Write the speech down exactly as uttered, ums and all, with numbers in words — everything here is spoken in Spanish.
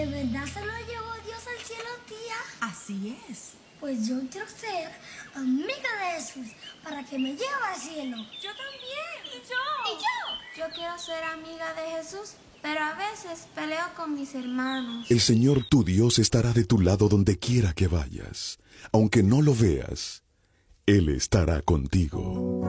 verdad se lo llevó Dios al cielo, tía? Así es. Pues yo quiero ser amiga de Jesús para que me lleve al cielo. Yo también. Y yo. Y yo. Yo quiero ser amiga de Jesús, pero a veces peleo con mis hermanos. El Señor tu Dios estará de tu lado donde quiera que vayas. Aunque no lo veas, Él estará contigo.